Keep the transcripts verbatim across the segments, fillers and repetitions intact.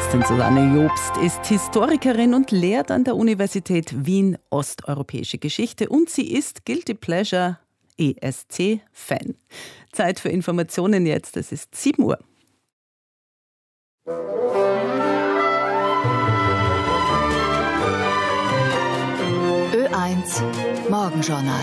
Journalistin Susanne Jobst ist Historikerin und lehrt an der Universität Wien Osteuropäische Geschichte und sie ist Guilty Pleasure E S C-Fan. Zeit für Informationen jetzt, es ist sieben Uhr. Ö eins Morgenjournal.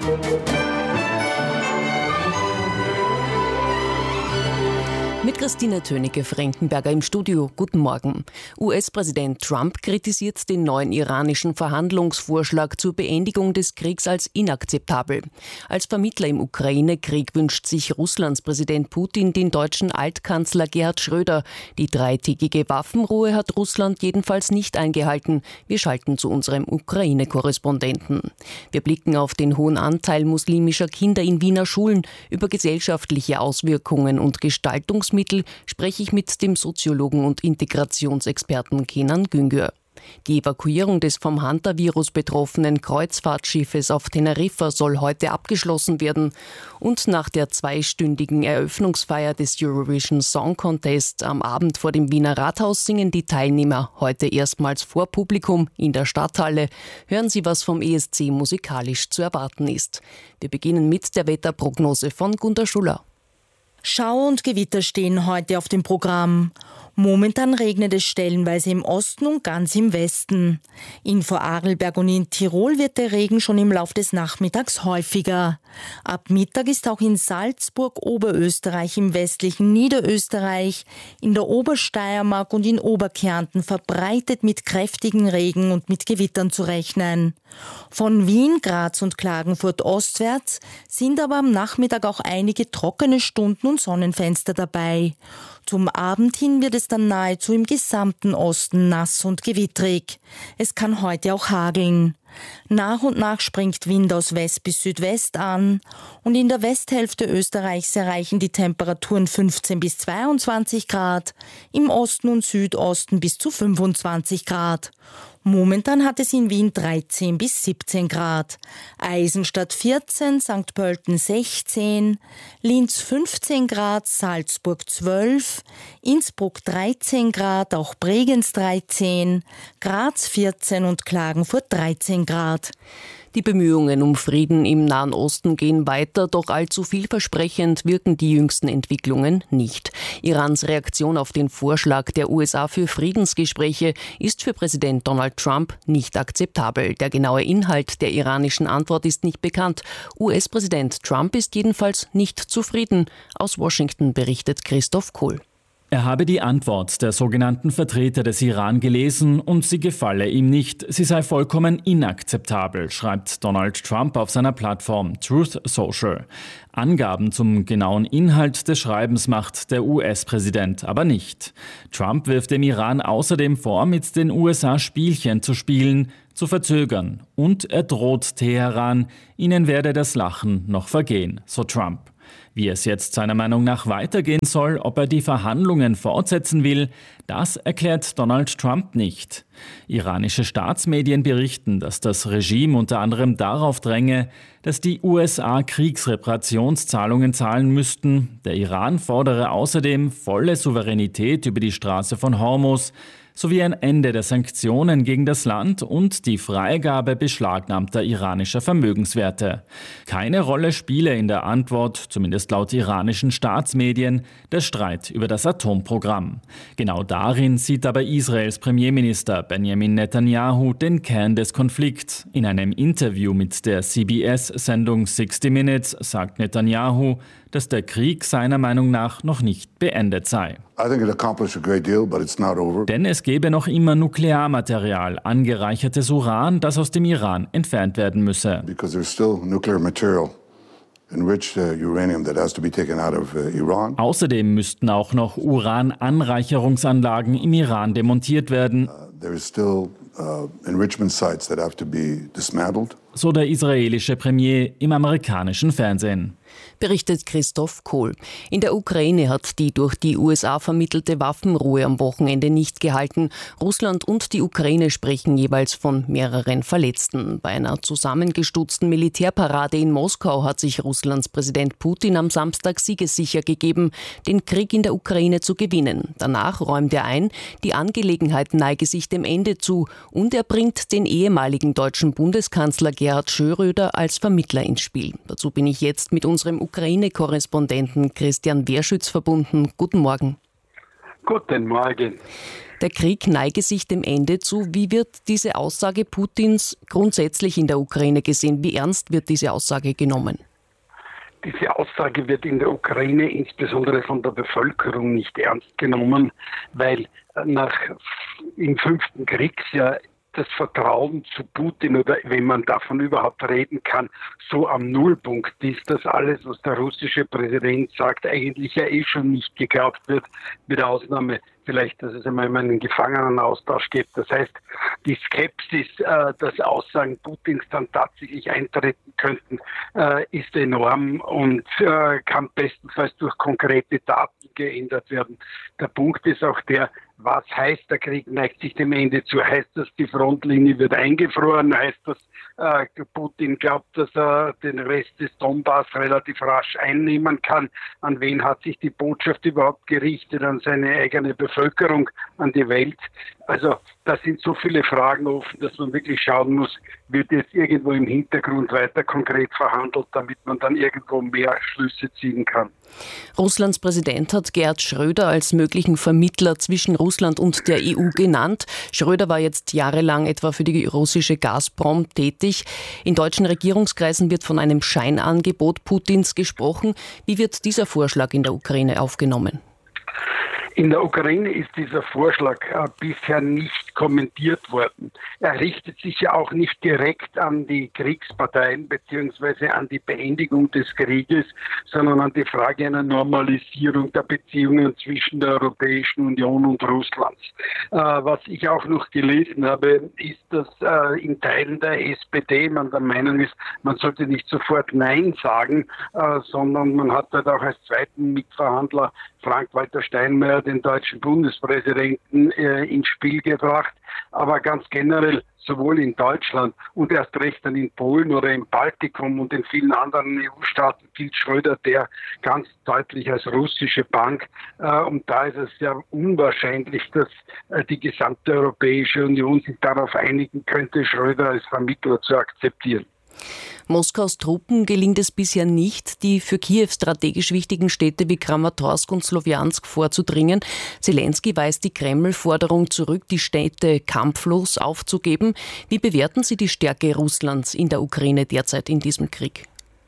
Mit Christine Tönicke-Frankenberger im Studio. Guten Morgen. U S-Präsident Trump kritisiert den neuen iranischen Verhandlungsvorschlag zur Beendigung des Kriegs als inakzeptabel. Als Vermittler im Ukraine-Krieg wünscht sich Russlands Präsident Putin den deutschen Altkanzler Gerhard Schröder. Die dreitägige Waffenruhe hat Russland jedenfalls nicht eingehalten. Wir schalten zu unserem Ukraine-Korrespondenten. Wir blicken auf den hohen Anteil muslimischer Kinder in Wiener Schulen. Über gesellschaftliche Auswirkungen und Gestaltungsmittel spreche ich mit dem Soziologen und Integrationsexperten Kenan Güngör. Die Evakuierung des vom Hunter-Virus betroffenen Kreuzfahrtschiffes auf Teneriffa soll heute abgeschlossen werden. Und nach der zweistündigen Eröffnungsfeier des Eurovision Song Contest am Abend vor dem Wiener Rathaus singen die Teilnehmer heute erstmals vor Publikum in der Stadthalle. Hören Sie, was vom E S C musikalisch zu erwarten ist. Wir beginnen mit der Wetterprognose von Gunda Schuller. Schauer und Gewitter stehen heute auf dem Programm. Momentan regnet es stellenweise im Osten und ganz im Westen. In Vorarlberg und in Tirol wird der Regen schon im Laufe des Nachmittags häufiger. Ab Mittag ist auch in Salzburg, Oberösterreich, im westlichen Niederösterreich, in der Obersteiermark und in Oberkärnten verbreitet mit kräftigen Regen und mit Gewittern zu rechnen. Von Wien, Graz und Klagenfurt ostwärts sind aber am Nachmittag auch einige trockene Stunden und Sonnenfenster dabei. Zum Abend hin wird es dann nahezu im gesamten Osten nass und gewittrig. Es kann heute auch hageln. Nach und nach springt Wind aus West bis Südwest an und in der Westhälfte Österreichs erreichen die Temperaturen fünfzehn bis zweiundzwanzig Grad, im Osten und Südosten bis zu fünfundzwanzig Grad. Momentan hat es in Wien dreizehn bis siebzehn Grad, Eisenstadt vierzehn, Sankt Pölten sechzehn, Linz fünfzehn Grad, Salzburg zwölf, Innsbruck dreizehn Grad, auch Bregenz dreizehn, Graz vierzehn und Klagenfurt dreizehn Grad. Die Bemühungen um Frieden im Nahen Osten gehen weiter, doch allzu vielversprechend wirken die jüngsten Entwicklungen nicht. Irans Reaktion auf den Vorschlag der U S A für Friedensgespräche ist für Präsident Donald Trump nicht akzeptabel. Der genaue Inhalt der iranischen Antwort ist nicht bekannt. U S-Präsident Trump ist jedenfalls nicht zufrieden. Aus Washington berichtet Christoph Kohl. Er habe die Antwort der sogenannten Vertreter des Iran gelesen und sie gefalle ihm nicht. Sie sei vollkommen inakzeptabel, schreibt Donald Trump auf seiner Plattform Truth Social. Angaben zum genauen Inhalt des Schreibens macht der U S-Präsident aber nicht. Trump wirft dem Iran außerdem vor, mit den U S A Spielchen zu spielen, zu verzögern. Und er droht Teheran, ihnen werde das Lachen noch vergehen, so Trump. Wie es jetzt seiner Meinung nach weitergehen soll, ob er die Verhandlungen fortsetzen will, das erklärt Donald Trump nicht. Iranische Staatsmedien berichten, dass das Regime unter anderem darauf dränge, dass die U S A Kriegsreparationszahlungen zahlen müssten. Der Iran fordere außerdem volle Souveränität über die Straße von Hormuz, sowie ein Ende der Sanktionen gegen das Land und die Freigabe beschlagnahmter iranischer Vermögenswerte. Keine Rolle spiele in der Antwort, zumindest laut iranischen Staatsmedien, der Streit über das Atomprogramm. Genau darin sieht aber Israels Premierminister Benjamin Netanyahu den Kern des Konflikts. In einem Interview mit der C B S-Sendung sixty minutes sagt Netanyahu, dass der Krieg seiner Meinung nach noch nicht beendet sei. I think it accomplished a great deal, but it's not over. Denn es gebe noch immer Nuklearmaterial, angereichertes Uran, das aus dem Iran entfernt werden müsse. Because there's still nuclear material, enriched uh, uranium that has to be taken out of uh, Iran. Außerdem müssten auch noch Urananreicherungsanlagen im Iran demontiert werden. Uh, there is still uh, enrichment sites that have to be dismantled. So der israelische Premier im amerikanischen Fernsehen. Berichtet Christoph Kohl. In der Ukraine hat die durch die U S A vermittelte Waffenruhe am Wochenende nicht gehalten. Russland und die Ukraine sprechen jeweils von mehreren Verletzten. Bei einer zusammengestutzten Militärparade in Moskau hat sich Russlands Präsident Putin am Samstag siegessicher gegeben, den Krieg in der Ukraine zu gewinnen. Danach räumt er ein, die Angelegenheit neige sich dem Ende zu, und er bringt den ehemaligen deutschen Bundeskanzler Gerhard Schröder als Vermittler ins Spiel. Dazu bin ich jetzt mit unserem Ukraine-Korrespondenten Christian Wehrschütz verbunden. Guten Morgen. Guten Morgen. Der Krieg neige sich dem Ende zu. Wie wird diese Aussage Putins grundsätzlich in der Ukraine gesehen? Wie ernst wird diese Aussage genommen? Diese Aussage wird in der Ukraine insbesondere von der Bevölkerung nicht ernst genommen, weil nach im fünften Kriegsjahr das Vertrauen zu Putin, oder wenn man davon überhaupt reden kann, so am Nullpunkt ist, dass alles, was der russische Präsident sagt, eigentlich ja eh schon nicht geglaubt wird, mit Ausnahme vielleicht, dass es einmal einen Gefangenenaustausch gibt. Das heißt, die Skepsis, äh, dass Aussagen Putins dann tatsächlich eintreten könnten, äh, ist enorm und äh, kann bestenfalls durch konkrete Taten geändert werden. Der Punkt ist auch der, was heißt, der Krieg neigt sich dem Ende zu? Heißt das, die Frontlinie wird eingefroren? Heißt das, äh, Putin glaubt, dass er den Rest des Donbass relativ rasch einnehmen kann? An wen hat sich die Botschaft überhaupt gerichtet? An seine eigene Bevölkerung, an die Welt? Also da sind so viele Fragen offen, dass man wirklich schauen muss, wird jetzt irgendwo im Hintergrund weiter konkret verhandelt, damit man dann irgendwo mehr Schlüsse ziehen kann. Russlands Präsident hat Gerhard Schröder als möglichen Vermittler zwischen Russland und der E U genannt. Schröder war jetzt jahrelang etwa für die russische Gazprom tätig. In deutschen Regierungskreisen wird von einem Scheinangebot Putins gesprochen. Wie wird dieser Vorschlag in der Ukraine aufgenommen? In der Ukraine ist dieser Vorschlag äh, bisher nicht kommentiert worden. Er richtet sich ja auch nicht direkt an die Kriegsparteien bzw. an die Beendigung des Krieges, sondern an die Frage einer Normalisierung der Beziehungen zwischen der Europäischen Union und Russlands. Äh, was ich auch noch gelesen habe, ist, dass äh, in Teilen der S P D man der Meinung ist, man sollte nicht sofort Nein sagen, äh, sondern man hat dort auch als zweiten Mitverhandler Frank-Walter Steinmeier, den deutschen Bundespräsidenten, äh, ins Spiel gebracht. Aber ganz generell, sowohl in Deutschland und erst recht dann in Polen oder im Baltikum und in vielen anderen E U-Staaten gilt Schröder der ganz deutlich als russische Bank. Äh, und da ist es ja unwahrscheinlich, dass äh, die gesamte Europäische Union sich darauf einigen könnte, Schröder als Vermittler zu akzeptieren. Moskaus Truppen gelingt es bisher nicht, die für Kiew strategisch wichtigen Städte wie Kramatorsk und Slowjansk vorzudringen. Zelensky weist die Kreml-Forderung zurück, die Städte kampflos aufzugeben. Wie bewerten Sie die Stärke Russlands in der Ukraine derzeit in diesem Krieg?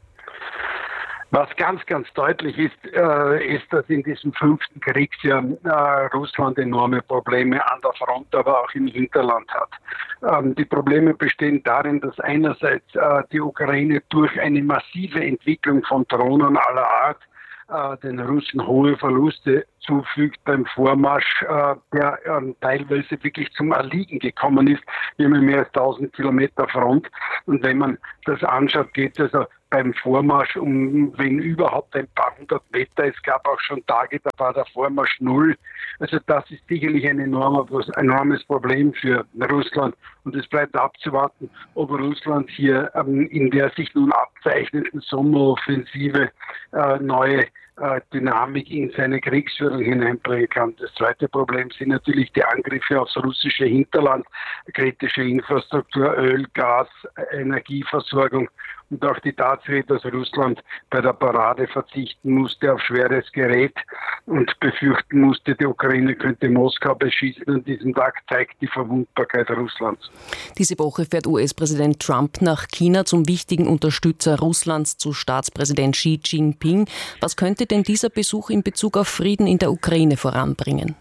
Was ganz, ganz deutlich ist, äh, ist, dass in diesem fünften Kriegsjahr äh, Russland enorme Probleme an der Front, aber auch im Hinterland hat. Ähm, die Probleme bestehen darin, dass einerseits äh, die Ukraine durch eine massive Entwicklung von Drohnen aller Art äh, den Russen hohe Verluste zufügt beim Vormarsch, äh, der äh, teilweise wirklich zum Erliegen gekommen ist. Wir haben mehr als tausend Kilometer Front. Und wenn man das anschaut, geht es also beim Vormarsch um, wenn überhaupt, ein paar hundert Meter. Es gab auch schon Tage, da war der Vormarsch null. Also das ist sicherlich ein enormer, enormes Problem für Russland. Und es bleibt abzuwarten, ob Russland hier ähm, in der sich nun abzeichnenden Sommeroffensive äh, neue äh, Dynamik in seine Kriegsführung hineinbringen kann. Das zweite Problem sind natürlich die Angriffe aufs russische Hinterland, kritische Infrastruktur, Öl, Gas, Energieversorgung. Und auch die Tatsache, dass Russland bei der Parade verzichten musste auf schweres Gerät und befürchten musste, die Ukraine könnte Moskau beschießen an diesem Tag, zeigt die Verwundbarkeit Russlands. Diese Woche fährt U S-Präsident Trump nach China zum wichtigen Unterstützer Russlands zu Staatspräsident Xi Jinping. Was könnte denn dieser Besuch in Bezug auf Frieden in der Ukraine voranbringen?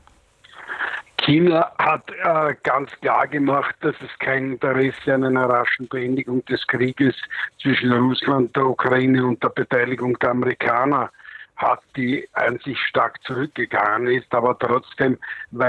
China hat äh, ganz klar gemacht, dass es kein Interesse an einer raschen Beendigung des Krieges zwischen Russland, der Ukraine und der Beteiligung der Amerikaner hat, die an sich stark zurückgegangen ist, aber trotzdem, weil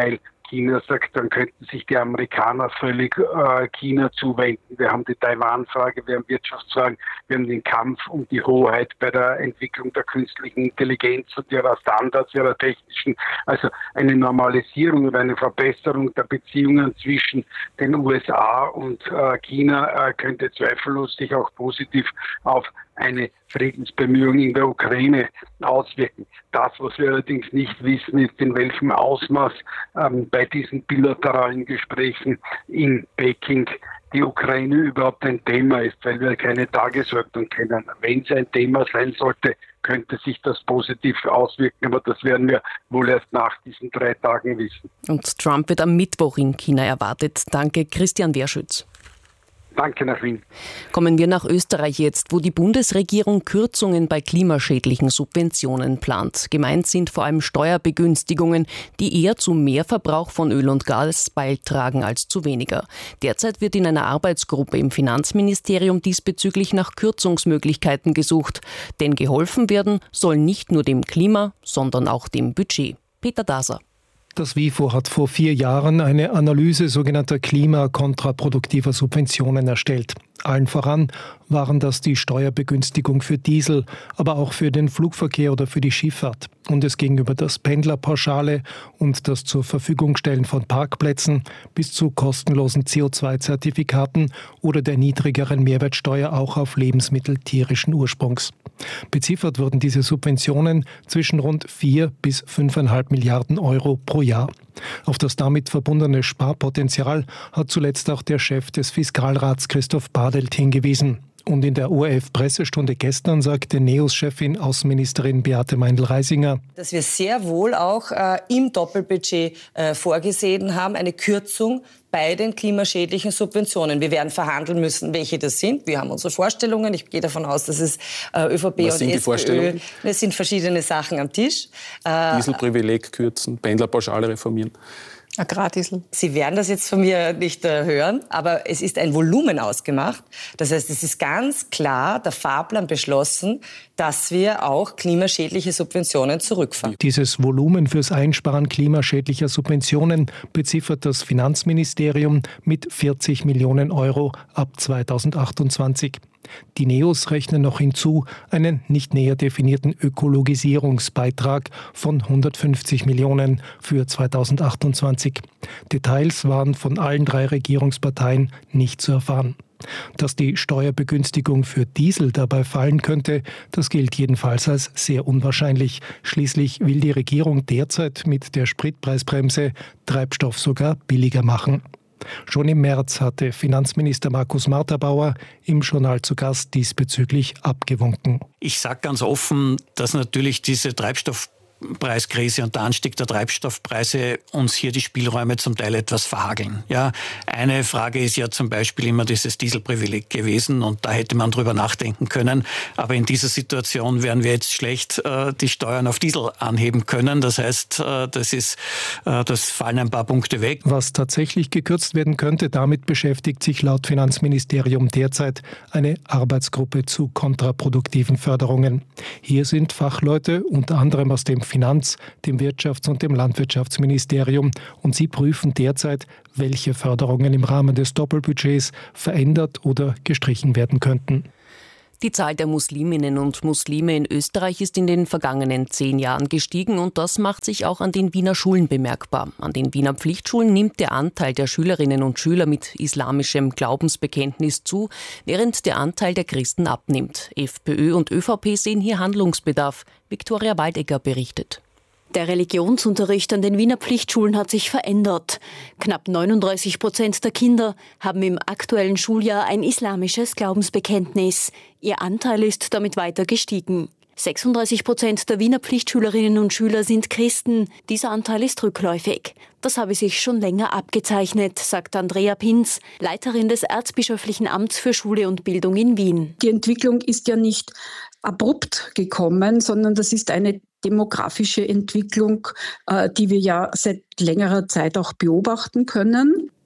China sagt, dann könnten sich die Amerikaner völlig äh, China zuwenden. Wir haben die Taiwan-Frage, wir haben Wirtschaftsfragen, wir haben den Kampf um die Hoheit bei der Entwicklung der künstlichen Intelligenz und ihrer Standards, ihrer technischen, also eine Normalisierung und eine Verbesserung der Beziehungen zwischen den U S A und äh, China äh, könnte zweifellos sich auch positiv auf eine Friedensbemühung in der Ukraine auswirken. Das, was wir allerdings nicht wissen, ist, in welchem Ausmaß ähm, bei diesen bilateralen Gesprächen in Peking die Ukraine überhaupt ein Thema ist, weil wir keine Tagesordnung kennen. Wenn es ein Thema sein sollte, könnte sich das positiv auswirken, aber das werden wir wohl erst nach diesen drei Tagen wissen. Und Trump wird am Mittwoch in China erwartet. Danke, Christian Werschütz. Danke nach Wien. Kommen wir nach Österreich jetzt, wo die Bundesregierung Kürzungen bei klimaschädlichen Subventionen plant. Gemeint sind vor allem Steuerbegünstigungen, die eher zu mehr Verbrauch von Öl und Gas beitragen als zu weniger. Derzeit wird in einer Arbeitsgruppe im Finanzministerium diesbezüglich nach Kürzungsmöglichkeiten gesucht. Denn geholfen werden soll nicht nur dem Klima, sondern auch dem Budget. Peter Daser. Das WIFO hat vor vier Jahren eine Analyse sogenannter klimakontraproduktiver Subventionen erstellt. Allen voran waren das die Steuerbegünstigung für Diesel, aber auch für den Flugverkehr oder für die Schifffahrt. Und es ging über das Pendlerpauschale und das zur Verfügung stellen von Parkplätzen bis zu kostenlosen C O zwei Zertifikaten oder der niedrigeren Mehrwertsteuer auch auf Lebensmittel tierischen Ursprungs. Beziffert wurden diese Subventionen zwischen rund vier bis fünfeinhalb Milliarden Euro pro Jahr. Auf das damit verbundene Sparpotenzial hat zuletzt auch der Chef des Fiskalrats Christoph Badelt hingewiesen. Und in der O R F-Pressestunde gestern sagte NEOS-Chefin Außenministerin Beate Meindl-Reisinger, dass wir sehr wohl auch äh, im Doppelbudget äh, vorgesehen haben, eine Kürzung bei den klimaschädlichen Subventionen. Wir werden verhandeln müssen, welche das sind. Wir haben unsere Vorstellungen. Ich gehe davon aus, dass es äh, ÖVP Was und sind die SPÖ, Vorstellungen? Es sind verschiedene Sachen am Tisch. Äh, Dieselprivileg kürzen, Pendlerpauschale reformieren. Agrardiesel. Sie werden das jetzt von mir nicht äh, hören, aber es ist ein Volumen ausgemacht. Das heißt, es ist ganz klar der Fahrplan beschlossen, dass wir auch klimaschädliche Subventionen zurückfahren. Dieses Volumen fürs Einsparen klimaschädlicher Subventionen beziffert das Finanzministerium mit vierzig Millionen Euro ab zweitausendachtundzwanzig. Die NEOS rechnen noch hinzu einen nicht näher definierten Ökologisierungsbeitrag von hundertfünfzig Millionen für zweitausendachtundzwanzig. Details waren von allen drei Regierungsparteien nicht zu erfahren. Dass die Steuerbegünstigung für Diesel dabei fallen könnte, das gilt jedenfalls als sehr unwahrscheinlich. Schließlich will die Regierung derzeit mit der Spritpreisbremse Treibstoff sogar billiger machen. Schon im März hatte Finanzminister Markus Marterbauer im Journal zu Gast diesbezüglich abgewunken. Ich sage ganz offen, dass natürlich diese Treibstoffpreiskrise und der Anstieg der Treibstoffpreise uns hier die Spielräume zum Teil etwas verhageln. Ja, eine Frage ist ja zum Beispiel immer dieses Dieselprivileg gewesen und da hätte man drüber nachdenken können. Aber in dieser Situation werden wir jetzt schlecht äh, die Steuern auf Diesel anheben können. Das heißt, äh, das ist, äh, das fallen ein paar Punkte weg. Was tatsächlich gekürzt werden könnte, damit beschäftigt sich laut Finanzministerium derzeit eine Arbeitsgruppe zu kontraproduktiven Förderungen. Hier sind Fachleute, unter anderem aus dem Finanz-, dem Wirtschafts- und dem Landwirtschaftsministerium, und sie prüfen derzeit, welche Förderungen im Rahmen des Doppelbudgets verändert oder gestrichen werden könnten. Die Zahl der Musliminnen und Muslime in Österreich ist in den vergangenen zehn Jahren gestiegen und das macht sich auch an den Wiener Schulen bemerkbar. An den Wiener Pflichtschulen nimmt der Anteil der Schülerinnen und Schüler mit islamischem Glaubensbekenntnis zu, während der Anteil der Christen abnimmt. FPÖ und ÖVP sehen hier Handlungsbedarf. Viktoria Waldegger berichtet. Der Religionsunterricht an den Wiener Pflichtschulen hat sich verändert. Knapp neununddreißig Prozent der Kinder haben im aktuellen Schuljahr ein islamisches Glaubensbekenntnis. Ihr Anteil ist damit weiter gestiegen. sechsunddreißig Prozent der Wiener Pflichtschülerinnen und Schüler sind Christen. Dieser Anteil ist rückläufig. Das habe sich schon länger abgezeichnet, sagt Andrea Pinz, Leiterin des Erzbischöflichen Amts für Schule und Bildung in Wien. Die Entwicklung ist ja nicht abrupt gekommen, sondern das ist eine demografische Entwicklung, die wir ja seit längerer Zeit auch beobachten können.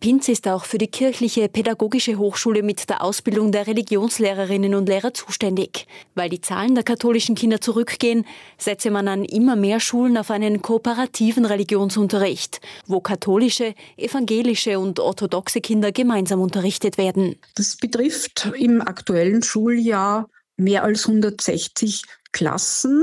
Pinz ist auch für die kirchliche pädagogische Hochschule mit der Ausbildung der Religionslehrerinnen und Lehrer zuständig. Weil die Zahlen der katholischen Kinder zurückgehen, setze man an immer mehr Schulen auf einen kooperativen Religionsunterricht, wo katholische, evangelische und orthodoxe Kinder gemeinsam unterrichtet werden. Das betrifft im aktuellen Schuljahr mehr als hundertsechzig Klassen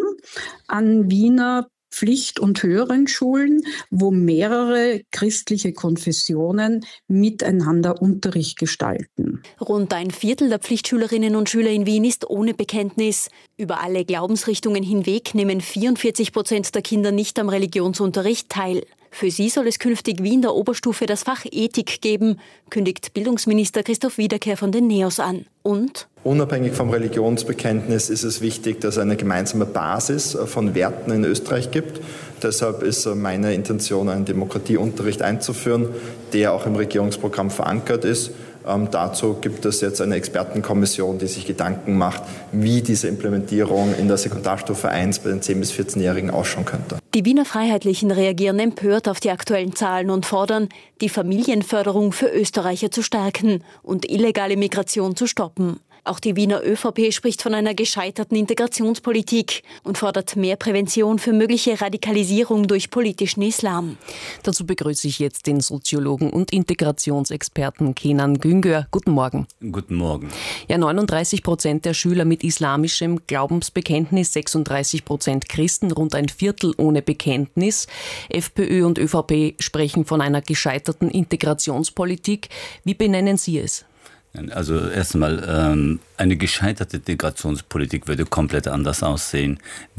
an Wiener Pflicht- und höheren Schulen, wo mehrere christliche Konfessionen miteinander Unterricht gestalten. Rund ein Viertel der Pflichtschülerinnen und Schüler in Wien ist ohne Bekenntnis. Über alle Glaubensrichtungen hinweg nehmen vierundvierzig Prozent der Kinder nicht am Religionsunterricht teil. Für sie soll es künftig wie in der Oberstufe das Fach Ethik geben, kündigt Bildungsminister Christoph Wiederkehr von den NEOS an. Und? Unabhängig vom Religionsbekenntnis ist es wichtig, dass es eine gemeinsame Basis von Werten in Österreich gibt. Deshalb ist meine Intention, einen Demokratieunterricht einzuführen, der auch im Regierungsprogramm verankert ist. Ähm, dazu gibt es jetzt eine Expertenkommission, die sich Gedanken macht, wie diese Implementierung in der Sekundarstufe eins bei den zehn- bis vierzehnjährigen ausschauen könnte. Die Wiener Freiheitlichen reagieren empört auf die aktuellen Zahlen und fordern, die Familienförderung für Österreicher zu stärken und illegale Migration zu stoppen. Auch die Wiener ÖVP spricht von einer gescheiterten Integrationspolitik und fordert mehr Prävention für mögliche Radikalisierung durch politischen Islam. Dazu begrüße ich jetzt den Soziologen und Integrationsexperten Kenan Güngör. Guten Morgen. Guten Morgen. Ja, neununddreißig Prozent der Schüler mit islamischem Glaubensbekenntnis, sechsunddreißig Prozent Christen, rund ein Viertel ohne Bekenntnis. FPÖ und ÖVP sprechen von einer gescheiterten Integrationspolitik. Wie benennen Sie es? Also erstmal, ähm, eine gescheiterte Integrationspolitik würde komplett anders aussehen.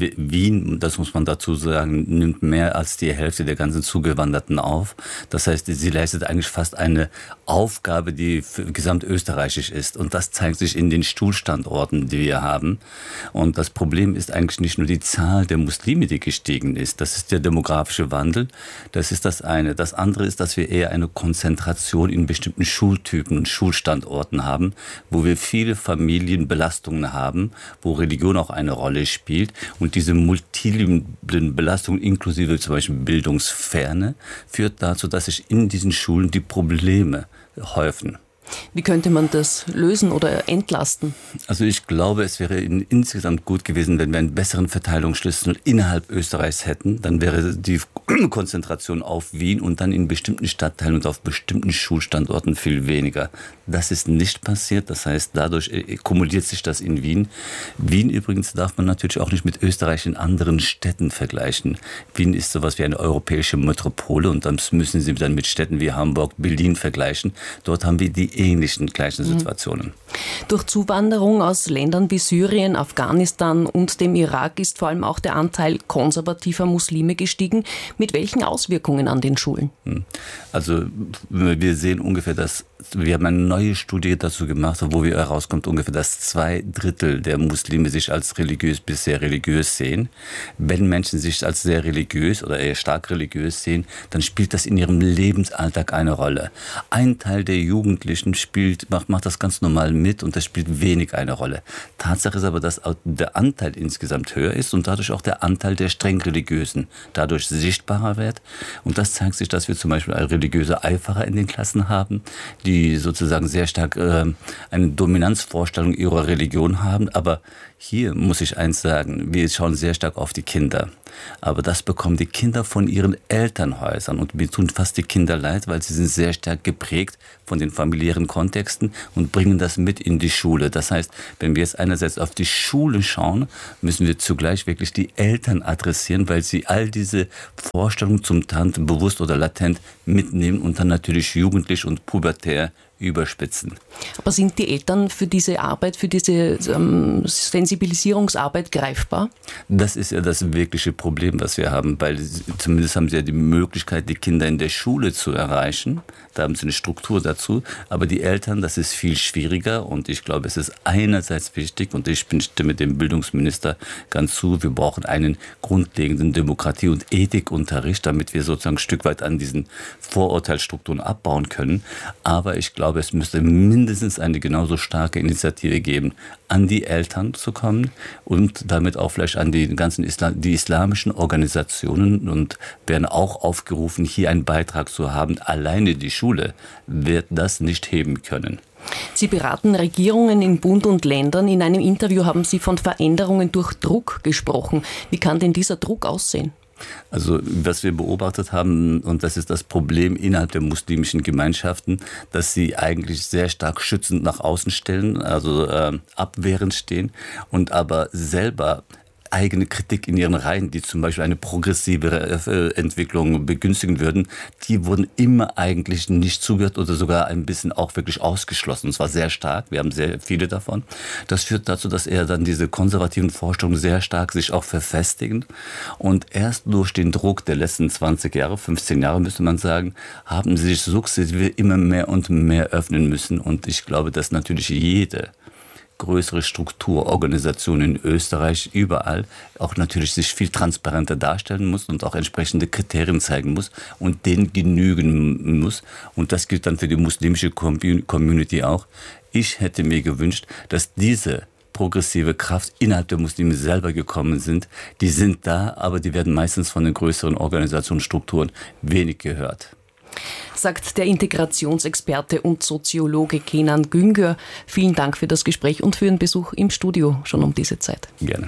Wien, das muss man dazu sagen, nimmt mehr als die Hälfte der ganzen Zugewanderten auf. Das heißt, sie leistet eigentlich fast eine Aufgabe, die für gesamtösterreichisch ist. Und das zeigt sich in den Schulstandorten, die wir haben. Und das Problem ist eigentlich nicht nur die Zahl der Muslime, die gestiegen ist. Das ist der demografische Wandel. Das ist das eine. Das andere ist, dass wir eher eine Konzentration in bestimmten Schultypen und Schulstandorten haben, wo wir viele Familienbelastungen haben, wo Religion auch eine Rolle spielt. Und diese multiplen Belastungen inklusive zum Beispiel Bildungsferne führt dazu, dass sich in diesen Schulen die Probleme häufen. Wie könnte man das lösen oder entlasten? Also ich glaube, es wäre insgesamt gut gewesen, wenn wir einen besseren Verteilungsschlüssel innerhalb Österreichs hätten. Dann wäre die Konzentration auf Wien und dann in bestimmten Stadtteilen und auf bestimmten Schulstandorten viel weniger. Das ist nicht passiert. Das heißt, dadurch kumuliert sich das in Wien. Wien übrigens darf man natürlich auch nicht mit Österreich in anderen Städten vergleichen. Wien ist sowas wie eine europäische Metropole und dann müssen Sie dann mit Städten wie Hamburg, Berlin vergleichen. Dort haben wir die ähnlichen gleichen Situationen. Mhm. Durch Zuwanderung aus Ländern wie Syrien, Afghanistan und dem Irak ist vor allem auch der Anteil konservativer Muslime gestiegen. Mit welchen Auswirkungen an den Schulen? Also wir sehen ungefähr, dass wir haben eine neue Studie dazu gemacht, wo wir herauskommt ungefähr, dass zwei Drittel der Muslime sich als religiös bis sehr religiös sehen. Wenn Menschen sich als sehr religiös oder eher stark religiös sehen, dann spielt das in ihrem Lebensalltag eine Rolle. Ein Teil der Jugendlichen spielt, macht, macht das ganz normal mit und das spielt wenig eine Rolle. Tatsache ist aber, dass der Anteil insgesamt höher ist und dadurch auch der Anteil der streng Religiösen dadurch sichtbarer wird. Und das zeigt sich, dass wir zum Beispiel religiöse Eiferer in den Klassen haben, die die sozusagen sehr stark äh, eine Dominanzvorstellung ihrer Religion haben. Aber hier muss ich eins sagen, wir schauen sehr stark auf die Kinder. Aber das bekommen die Kinder von ihren Elternhäusern. Und mir tun fast die Kinder leid, weil sie sind sehr stark geprägt von den familiären Kontexten und bringen das mit in die Schule. Das heißt, wenn wir jetzt einerseits auf die Schule schauen, müssen wir zugleich wirklich die Eltern adressieren, weil sie all diese Vorstellungen zum Teil bewusst oder latent mitnehmen und dann natürlich jugendlich und pubertär überspitzen. Aber sind die Eltern für diese Arbeit, für diese ähm, Sensibilisierungsarbeit greifbar? Das ist ja das wirkliche Problem, was wir haben, weil zumindest haben sie ja die Möglichkeit, die Kinder in der Schule zu erreichen. Da haben sie eine Struktur dazu. Aber die Eltern, das ist viel schwieriger und ich glaube, es ist einerseits wichtig und ich stimme dem Bildungsminister ganz zu, wir brauchen einen grundlegenden Demokratie- und Ethikunterricht, damit wir sozusagen ein Stück weit an diesen Vorurteilsstrukturen abbauen können. Aber ich glaube, glaube, es müsste mindestens eine genauso starke Initiative geben, an die Eltern zu kommen und damit auch vielleicht an die ganzen Islam, die islamischen Organisationen, und werden auch aufgerufen, hier einen Beitrag zu haben. Alleine die Schule wird das nicht heben können. Sie beraten Regierungen in Bund und Ländern. In einem Interview haben Sie von Veränderungen durch Druck gesprochen. Wie kann denn dieser Druck aussehen? Also was wir beobachtet haben, und das ist das Problem innerhalb der muslimischen Gemeinschaften, dass sie eigentlich sehr stark schützend nach außen stellen, also äh, abwehrend stehen, und aber selber eigene Kritik in ihren Reihen, die zum Beispiel eine progressive Entwicklung begünstigen würden, die wurden immer eigentlich nicht zugehört oder sogar ein bisschen auch wirklich ausgeschlossen. Und zwar sehr stark. Wir haben sehr viele davon. Das führt dazu, dass eher dann diese konservativen Vorstellungen sehr stark sich auch verfestigen. Und erst durch den Druck der letzten zwanzig Jahre, fünfzehn Jahre müsste man sagen, haben sie sich sukzessive immer mehr und mehr öffnen müssen. Und ich glaube, dass natürlich jede größere Strukturorganisation in Österreich überall auch natürlich sich viel transparenter darstellen muss und auch entsprechende Kriterien zeigen muss und denen genügen muss. Und das gilt dann für die muslimische Community auch. Ich hätte mir gewünscht, dass diese progressive Kraft innerhalb der Muslime selber gekommen sind. Die sind da, aber die werden meistens von den größeren Organisationsstrukturen wenig gehört. Sagt der Integrationsexperte und Soziologe Kenan Güngör. Vielen Dank für das Gespräch und für Ihren Besuch im Studio schon um diese Zeit. Gerne.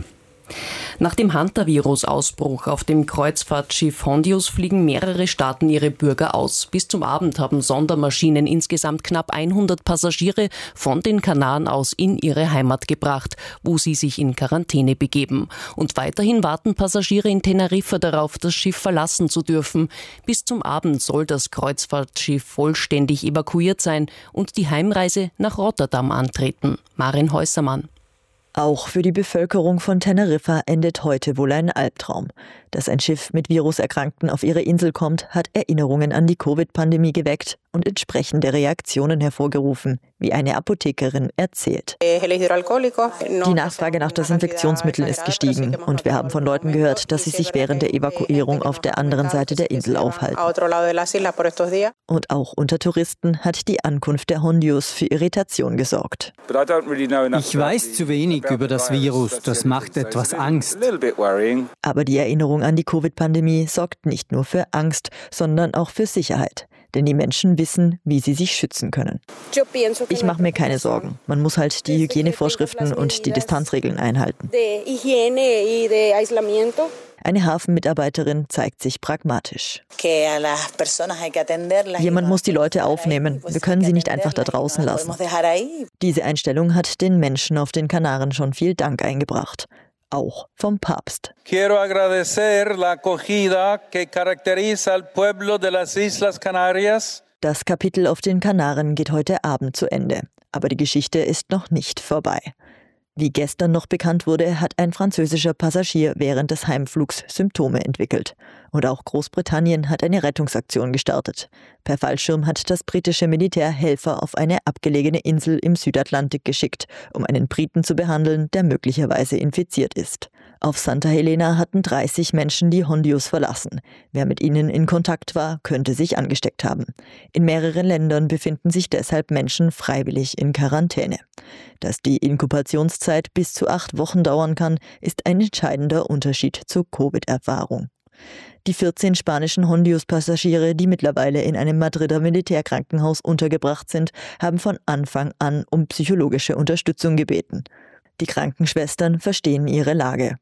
Nach dem Hantavirus-Ausbruch auf dem Kreuzfahrtschiff Hondius fliegen mehrere Staaten ihre Bürger aus. Bis zum Abend haben Sondermaschinen insgesamt knapp hundert Passagiere von den Kanaren aus in ihre Heimat gebracht, wo sie sich in Quarantäne begeben. Und weiterhin warten Passagiere in Teneriffa darauf, das Schiff verlassen zu dürfen. Bis zum Abend soll das Kreuzfahrtschiff vollständig evakuiert sein und die Heimreise nach Rotterdam antreten. Maren Häusermann. Auch für die Bevölkerung von Teneriffa endet heute wohl ein Albtraum. Dass ein Schiff mit Viruserkrankten auf ihre Insel kommt, hat Erinnerungen an die Covid-Pandemie geweckt und entsprechende Reaktionen hervorgerufen, wie eine Apothekerin erzählt. Die Nachfrage nach Desinfektionsmitteln ist gestiegen und wir haben von Leuten gehört, dass sie sich während der Evakuierung auf der anderen Seite der Insel aufhalten. Und auch unter Touristen hat die Ankunft der Hondius für Irritation gesorgt. Ich weiß zu wenig über das Virus, das macht etwas Angst. Aber die Erinnerung an die Covid-Pandemie sorgt nicht nur für Angst, sondern auch für Sicherheit. Denn die Menschen wissen, wie sie sich schützen können. Ich mache mir keine Sorgen. Man muss halt die Hygienevorschriften und die Distanzregeln einhalten. Eine Hafenmitarbeiterin zeigt sich pragmatisch. Jemand muss die Leute aufnehmen. Wir können sie nicht einfach da draußen lassen. Diese Einstellung hat den Menschen auf den Kanaren schon viel Dank eingebracht. Auch vom Papst. Quiero agradecer la acogida que caracteriza al pueblo de las Islas Canarias. Das Kapitel auf den Kanaren geht heute Abend zu Ende. Aber die Geschichte ist noch nicht vorbei. Wie gestern noch bekannt wurde, hat ein französischer Passagier während des Heimflugs Symptome entwickelt. Und auch Großbritannien hat eine Rettungsaktion gestartet. Per Fallschirm hat das britische Militär Helfer auf eine abgelegene Insel im Südatlantik geschickt, um einen Briten zu behandeln, der möglicherweise infiziert ist. Auf Santa Helena hatten dreißig Menschen die Hondius verlassen. Wer mit ihnen in Kontakt war, könnte sich angesteckt haben. In mehreren Ländern befinden sich deshalb Menschen freiwillig in Quarantäne. Dass die Inkubationszeit bis zu acht Wochen dauern kann, ist ein entscheidender Unterschied zur Covid-Erfahrung. Die vierzehn spanischen Hondius-Passagiere, die mittlerweile in einem Madrider Militärkrankenhaus untergebracht sind, haben von Anfang an um psychologische Unterstützung gebeten. Die Krankenschwestern verstehen ihre Lage.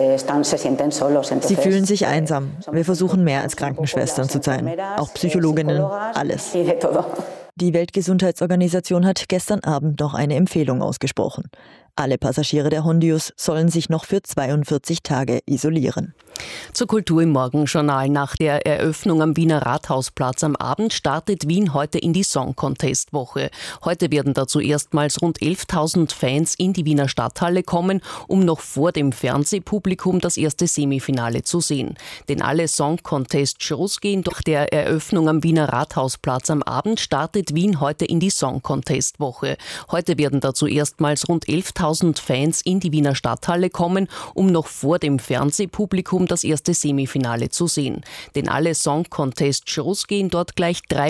Sie fühlen sich einsam. Wir versuchen mehr als Krankenschwestern zu sein. Auch Psychologinnen, alles. Die Weltgesundheitsorganisation hat gestern Abend noch eine Empfehlung ausgesprochen. Alle Passagiere der Hondius sollen sich noch für zweiundvierzig Tage isolieren. Zur Kultur im Morgenjournal. Nach der Eröffnung am Wiener Rathausplatz am Abend startet Wien heute in die Song Contest Woche. Heute werden dazu erstmals rund elftausend Fans in die Wiener Stadthalle kommen, um noch vor dem Fernsehpublikum das erste Semifinale zu sehen. Denn alle Song Contest Shows gehen durch der Eröffnung am Wiener Rathausplatz am Abend startet Wien heute in die Song Contest Woche. Heute werden dazu erstmals rund elftausend Fans in die Wiener Stadthalle kommen, um noch vor dem Fernsehpublikum das erste Semifinale zu sehen. Denn alle Song Contest Shows gehen dort gleich drei